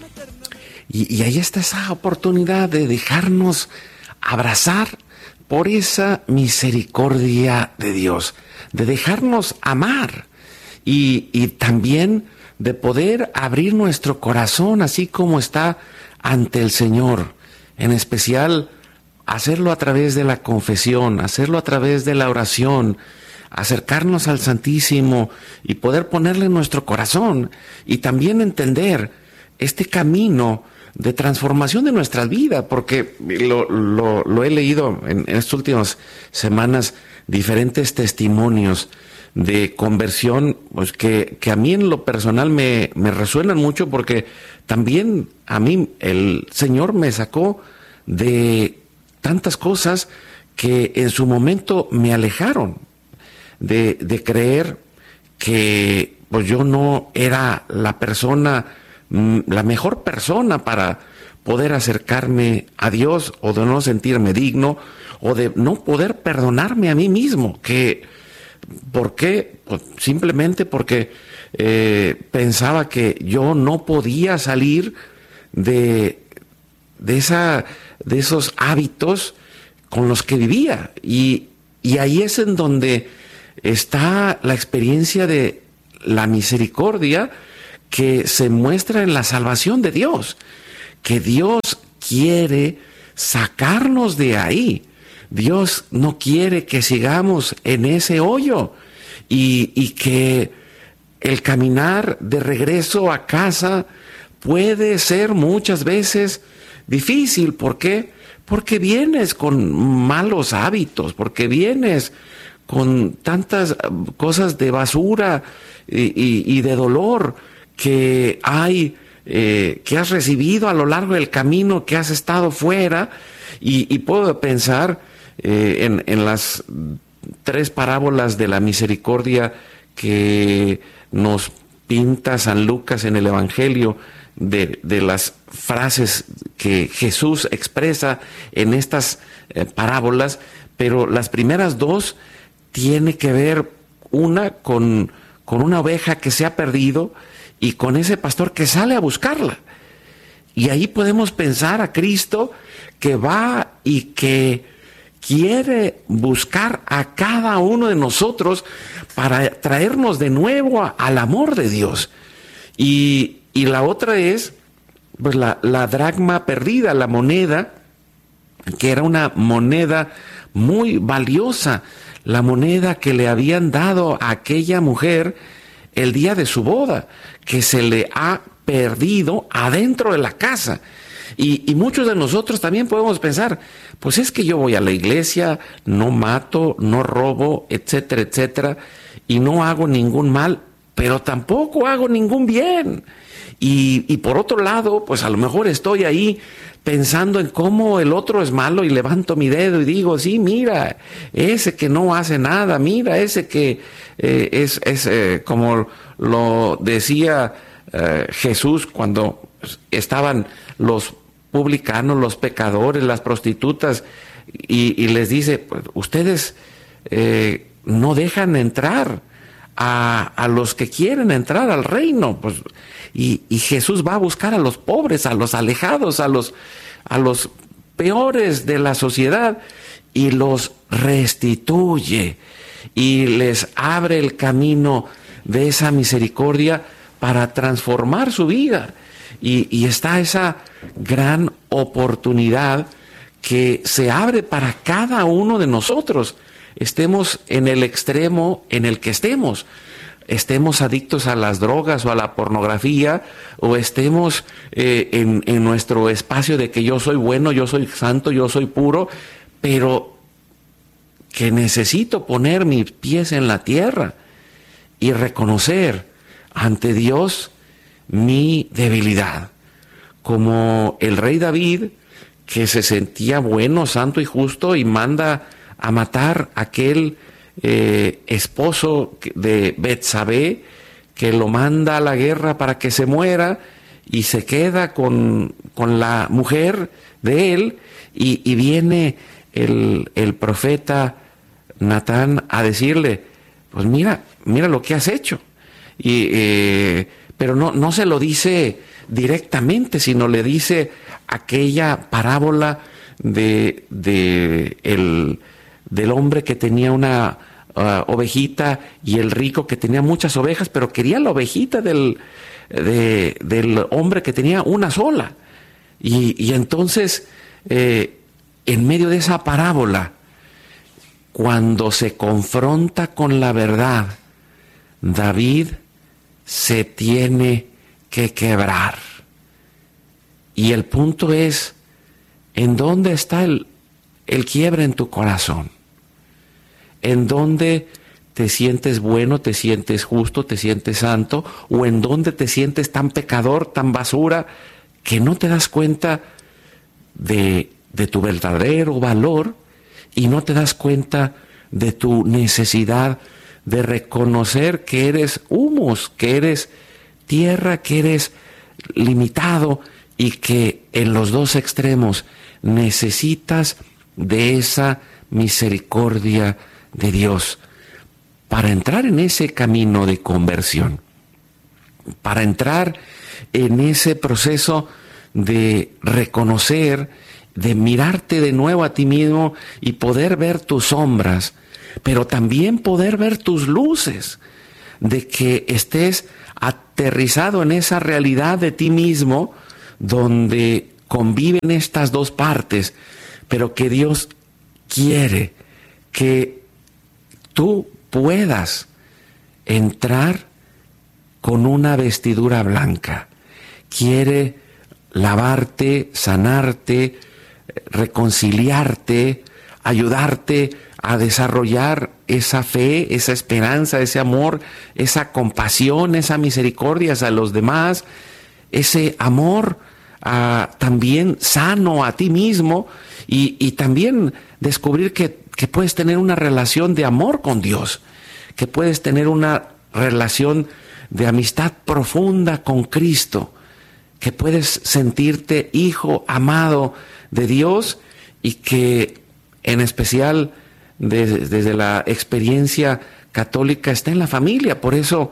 Y ahí está esa oportunidad de dejarnos abrazar por esa misericordia de Dios, de dejarnos amar y también de poder abrir nuestro corazón así como está ante el Señor, en especial hacerlo a través de la confesión, hacerlo a través de la oración, acercarnos al Santísimo y poder ponerle en nuestro corazón y también entender este camino de transformación de nuestra vida, porque lo he leído en estas últimas semanas, diferentes testimonios de conversión, pues que a mí en lo personal me resuenan mucho, porque también a mí el Señor me sacó de tantas cosas que en su momento me alejaron de creer que pues yo no era la persona, la mejor persona para poder acercarme a Dios, o de no sentirme digno, o de no poder perdonarme a mí mismo. ¿Por qué? Pues simplemente porque pensaba que yo no podía salir de esos hábitos con los que vivía. Y ahí es en donde está la experiencia de la misericordia que se muestra en la salvación de Dios, que Dios quiere sacarnos de ahí. Dios no quiere que sigamos en ese hoyo y que el caminar de regreso a casa puede ser muchas veces difícil. ¿Por qué? Porque vienes con malos hábitos, porque vienes con tantas cosas de basura y de dolor que que has recibido a lo largo del camino que has estado fuera, y puedo pensar en las 3 parábolas de la misericordia que nos pinta San Lucas en el Evangelio, de las frases que Jesús expresa en estas parábolas, pero las primeras 2 tiene que ver una con una oveja que se ha perdido y con ese pastor que sale a buscarla. Y ahí podemos pensar a Cristo que va y que quiere buscar a cada uno de nosotros para traernos de nuevo al amor de Dios. Y la otra es pues la dracma perdida, la moneda, que era una moneda muy valiosa, la moneda que le habían dado a aquella mujer el día de su boda, que se le ha perdido adentro de la casa. Y muchos de nosotros también podemos pensar, pues es que yo voy a la iglesia, no mato, no robo, etcétera, etcétera, y no hago ningún mal, pero tampoco hago ningún bien. Y por otro lado, pues a lo mejor estoy ahí pensando en cómo el otro es malo y levanto mi dedo y digo, sí, mira, ese que no hace nada, mira, ese que es como lo decía Jesús cuando estaban los publicanos, los pecadores, las prostitutas, y les dice, pues, ustedes no dejan entrar a los que quieren entrar al reino, pues, y Jesús va a buscar a los pobres, a los alejados, a los peores de la sociedad, y los restituye y les abre el camino de esa misericordia para transformar su vida. Y está esa gran oportunidad que se abre para cada uno de nosotros, estemos en el extremo en el que estemos adictos a las drogas o a la pornografía, o estemos en nuestro espacio de que yo soy bueno, yo soy santo, yo soy puro, pero que necesito poner mis pies en la tierra y reconocer ante Dios mi debilidad, como el rey David, que se sentía bueno, santo y justo, y manda a matar a aquel esposo de Betsabé, que lo manda a la guerra para que se muera, y se queda con la mujer de él, y viene el profeta Natán a decirle, pues mira lo que has hecho. Pero no se lo dice directamente, sino le dice aquella parábola del hombre que tenía una ovejita y el rico que tenía muchas ovejas, pero quería la ovejita del hombre que tenía una sola. Y entonces, en medio de esa parábola, cuando se confronta con la verdad, David se tiene que quebrar. Y el punto es, ¿en dónde está el quiebre en tu corazón? ¿En dónde te sientes bueno, te sientes justo, te sientes santo? ¿O en dónde te sientes tan pecador, tan basura, que no te das cuenta de tu verdadero valor y no te das cuenta de tu necesidad de reconocer que eres humus, que eres tierra, que eres limitado y que en los dos extremos necesitas de esa misericordia de Dios para entrar en ese camino de conversión, para entrar en ese proceso de reconocer, de mirarte de nuevo a ti mismo y poder ver tus sombras, pero también poder ver tus luces, de que estés aterrizado en esa realidad de ti mismo donde conviven estas dos partes, pero que Dios quiere que tú puedas entrar con una vestidura blanca. Quiere lavarte, sanarte, reconciliarte, ayudarte a desarrollar esa fe, esa esperanza, ese amor, esa compasión, esa misericordia hacia los demás, ese amor también sano a ti mismo y también descubrir que puedes tener una relación de amor con Dios, que puedes tener una relación de amistad profunda con Cristo, que puedes sentirte hijo amado de Dios y que en especial desde la experiencia católica está en la familia. Por eso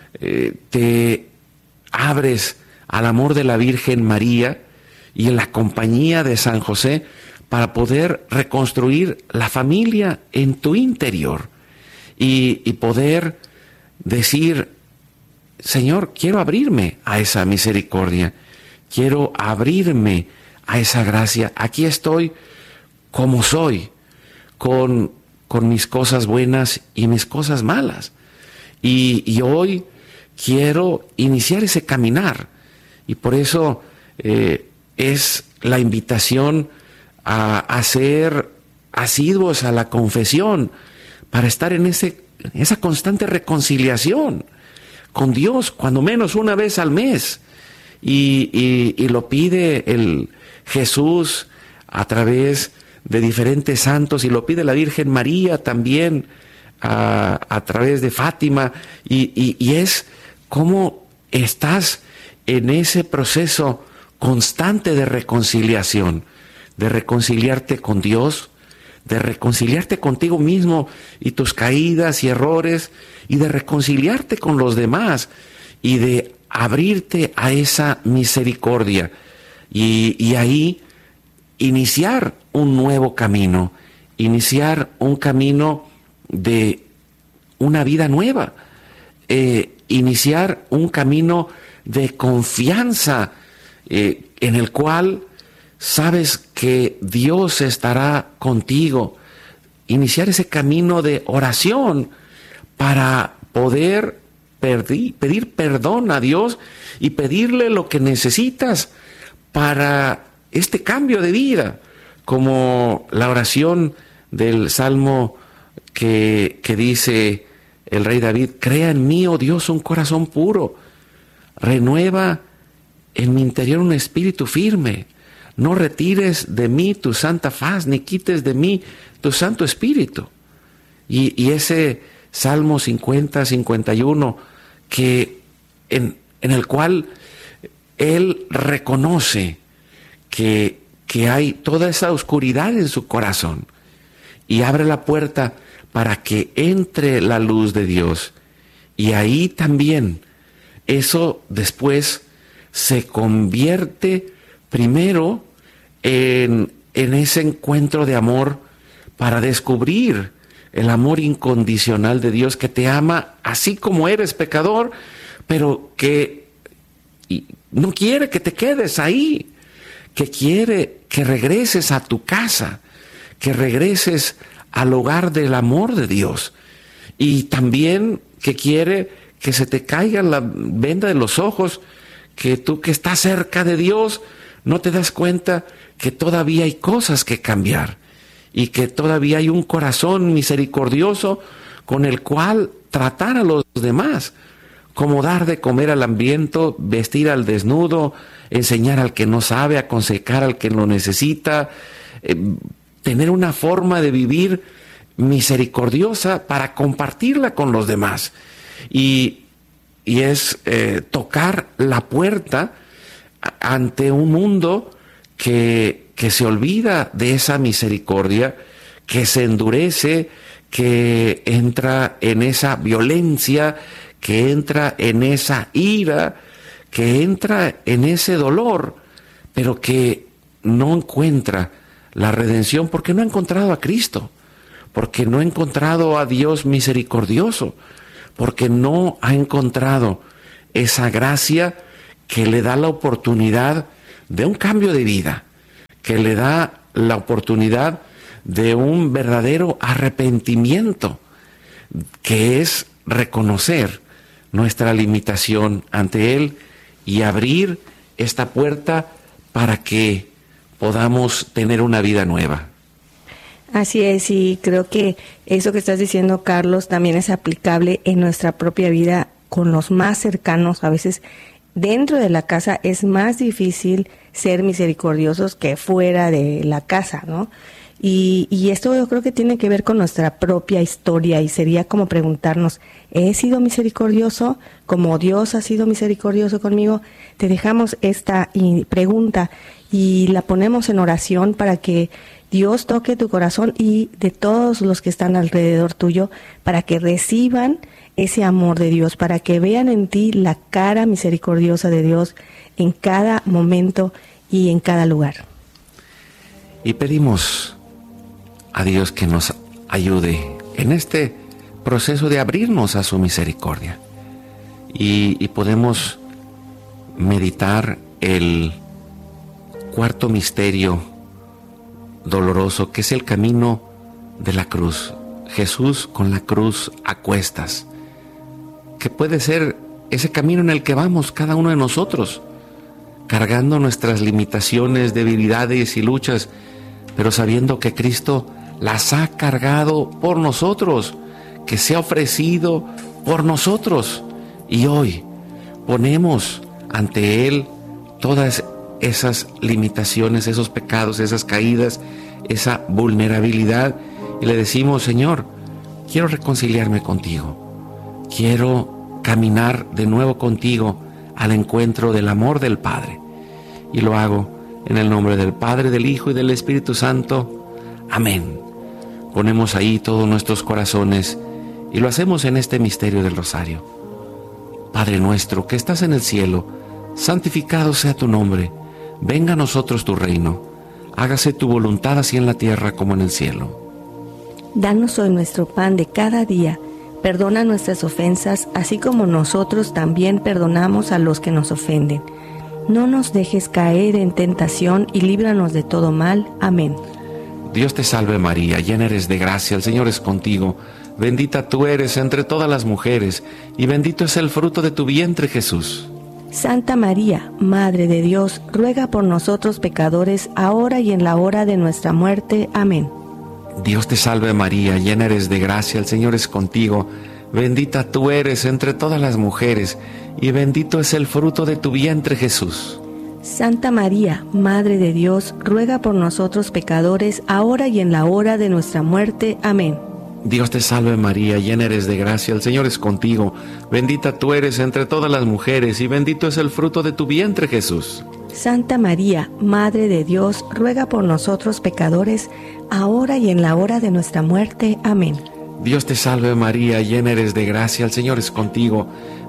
te abres al amor de la Virgen María y en la compañía de San José para poder reconstruir la familia en tu interior y poder decir: Señor, quiero abrirme a esa misericordia, quiero abrirme a esa gracia. Aquí estoy como soy, con mis cosas buenas y mis cosas malas. Y hoy quiero iniciar ese caminar. Y por eso es la invitación a ser asiduos a la confesión, para estar en esa constante reconciliación con Dios, cuando menos una vez al mes. Y lo pide el Jesús a través de diferentes santos, y lo pide la Virgen María también a través de Fátima, y es como estás en ese proceso constante de reconciliación, de reconciliarte con Dios, de reconciliarte contigo mismo y tus caídas y errores, y de reconciliarte con los demás, y de abrirte a esa misericordia, y ahí iniciar un nuevo camino, iniciar un camino de una vida nueva, iniciar un camino de confianza en el cual sabes que Dios estará contigo, iniciar ese camino de oración para poder pedir perdón a Dios y pedirle lo que necesitas para este cambio de vida, como la oración del Salmo que dice el rey David: crea en mí, oh Dios, un corazón puro, renueva en mi interior un espíritu firme, no retires de mí tu santa faz, ni quites de mí tu santo espíritu. Y ese Salmo 50, 51, que en el cual él reconoce que hay toda esa oscuridad en su corazón y abre la puerta para que entre la luz de Dios. Y ahí también eso después se convierte primero en ese encuentro de amor para descubrir el amor incondicional de Dios, que te ama así como eres pecador, pero que no quiere que te quedes ahí, que quiere que regreses a tu casa, que regreses al hogar del amor de Dios, y también que quiere que se te caiga la venda de los ojos, que tú que estás cerca de Dios no te das cuenta que todavía hay cosas que cambiar y que todavía hay un corazón misericordioso con el cual tratar a los demás, como dar de comer al hambriento, vestir al desnudo, enseñar al que no sabe, aconsejar al que lo necesita, tener una forma de vivir misericordiosa para compartirla con los demás. Y es tocar la puerta ante un mundo que se olvida de esa misericordia, que se endurece, que entra en esa violencia, que entra en esa ira, que entra en ese dolor, pero que no encuentra la redención porque no ha encontrado a Cristo, porque no ha encontrado a Dios misericordioso, porque no ha encontrado esa gracia que le da la oportunidad de un cambio de vida, que le da la oportunidad de un verdadero arrepentimiento, que es reconocer nuestra limitación ante Él y abrir esta puerta para que podamos tener una vida nueva. Así es, y creo que eso que estás diciendo, Carlos, también es aplicable en nuestra propia vida con los más cercanos. A veces dentro de la casa es más difícil ser misericordiosos que fuera de la casa, ¿no? Y esto yo creo que tiene que ver con nuestra propia historia, y sería como preguntarnos, ¿he sido misericordioso como Dios ha sido misericordioso conmigo? Te dejamos esta pregunta y la ponemos en oración para que Dios toque tu corazón y de todos los que están alrededor tuyo, para que reciban ese amor de Dios, para que vean en ti la cara misericordiosa de Dios en cada momento y en cada lugar. Y pedimos a Dios que nos ayude en este proceso de abrirnos a su misericordia. Y podemos meditar el cuarto misterio doloroso, que es el camino de la cruz. Jesús con la cruz a cuestas, que puede ser ese camino en el que vamos cada uno de nosotros, cargando nuestras limitaciones, debilidades y luchas, pero sabiendo que Cristo las ha cargado por nosotros, que se ha ofrecido por nosotros, y hoy ponemos ante Él todas esas limitaciones, esos pecados, esas caídas, esa vulnerabilidad, y le decimos: Señor, quiero reconciliarme contigo, quiero caminar de nuevo contigo al encuentro del amor del Padre, y lo hago en el nombre del Padre, del Hijo y del Espíritu Santo. Amén. Ponemos ahí todos nuestros corazones y lo hacemos en este misterio del rosario. Padre nuestro que estás en el cielo, santificado sea tu nombre. Venga a nosotros tu reino. Hágase tu voluntad así en la tierra como en el cielo. Danos hoy nuestro pan de cada día. Perdona nuestras ofensas, así como nosotros también perdonamos a los que nos ofenden. No nos dejes caer en tentación y líbranos de todo mal. Amén. Dios te salve María, llena eres de gracia, el Señor es contigo. Bendita tú eres entre todas las mujeres, y bendito es el fruto de tu vientre, Jesús. Santa María, Madre de Dios, ruega por nosotros pecadores, ahora y en la hora de nuestra muerte. Amén. Dios te salve María, llena eres de gracia, el Señor es contigo. Bendita tú eres entre todas las mujeres, y bendito es el fruto de tu vientre, Jesús. Santa María, Madre de Dios, ruega por nosotros pecadores, ahora y en la hora de nuestra muerte. Amén. Dios te salve María, llena eres de gracia, el Señor es contigo. Bendita tú eres entre todas las mujeres, y bendito es el fruto de tu vientre, Jesús. Santa María, Madre de Dios, ruega por nosotros pecadores, ahora y en la hora de nuestra muerte. Amén. Dios te salve María, llena eres de gracia, el Señor es contigo.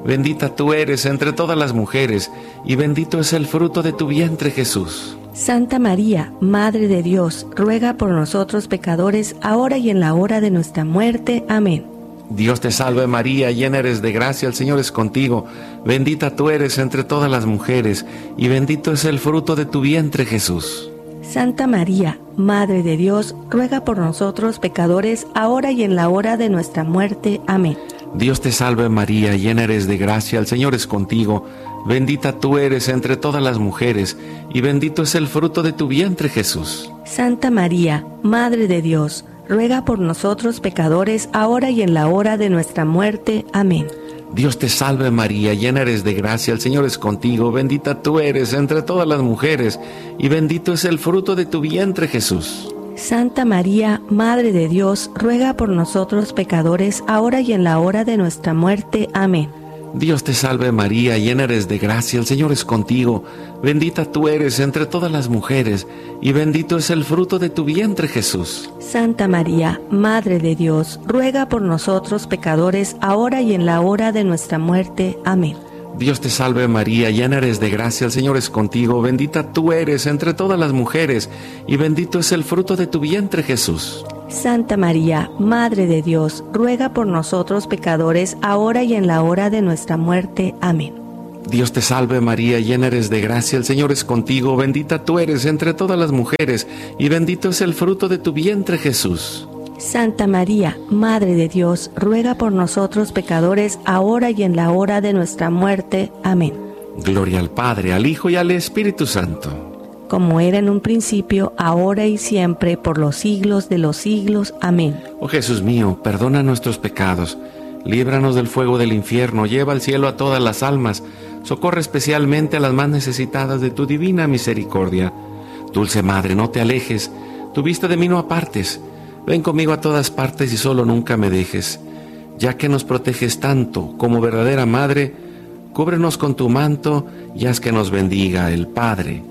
bendita tú eres entre todas las mujeres, y bendito es el fruto de tu vientre, Jesús. Santa María, Madre de Dios, ruega por nosotros pecadores, ahora y en la hora de nuestra muerte. Amén. Dios te salve María, llena eres de gracia, el Señor es contigo. Bendita tú eres entre todas las mujeres, y bendito es el fruto de tu vientre, Jesús. Santa María, Madre de Dios, ruega por nosotros pecadores, ahora y en la hora de nuestra muerte. Amén. Dios te salve María, llena eres de gracia, el Señor es contigo. Bendita tú eres entre todas las mujeres, y bendito es el fruto de tu vientre, Jesús. Santa María, Madre de Dios, ruega por nosotros pecadores, ahora y en la hora de nuestra muerte. Amén. Dios te salve María, llena eres de gracia, el Señor es contigo. Bendita tú eres entre todas las mujeres, y bendito es el fruto de tu vientre, Jesús. Santa María, Madre de Dios, ruega por nosotros pecadores, ahora y en la hora de nuestra muerte. Amén. Dios te salve María, llena eres de gracia, el Señor es contigo. Bendita tú eres entre todas las mujeres, y bendito es el fruto de tu vientre, Jesús. Santa María, Madre de Dios, ruega por nosotros pecadores, ahora y en la hora de nuestra muerte. Amén. Dios te salve María, llena eres de gracia, el Señor es contigo. Bendita tú eres entre todas las mujeres, y bendito es el fruto de tu vientre, Jesús. Santa María, Madre de Dios, ruega por nosotros pecadores, ahora y en la hora de nuestra muerte. Amén. Dios te salve María, llena eres de gracia, el Señor es contigo. Bendita tú eres entre todas las mujeres, y bendito es el fruto de tu vientre, Jesús. Santa María, Madre de Dios, ruega por nosotros pecadores, ahora y en la hora de nuestra muerte. Amén. Gloria al Padre, al Hijo y al Espíritu Santo. Como era en un principio, ahora y siempre, por los siglos de los siglos. Amén. Oh Jesús mío, perdona nuestros pecados, líbranos del fuego del infierno, lleva al cielo a todas las almas, socorre especialmente a las más necesitadas de tu divina misericordia. Dulce Madre, no te alejes, tu vista de mí no apartes, ven conmigo a todas partes y solo nunca me dejes. Ya que nos proteges tanto como verdadera Madre, cúbrenos con tu manto y haz que nos bendiga el Padre,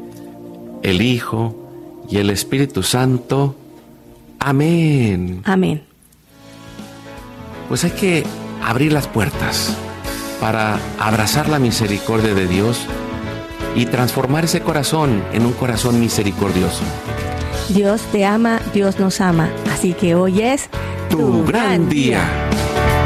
el Hijo y el Espíritu Santo. Amén. Amén. Pues hay que abrir las puertas para abrazar la misericordia de Dios y transformar ese corazón en un corazón misericordioso. Dios te ama, Dios nos ama, así que hoy es tu gran día.